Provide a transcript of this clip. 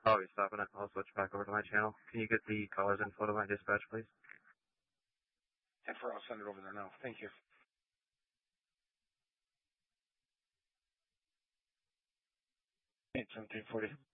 I'll be stopping it. I'll switch back over to my channel. Can you get the caller's info to my dispatch, please? 10-4, I'll send it over there now. Thank you. 8-17-40.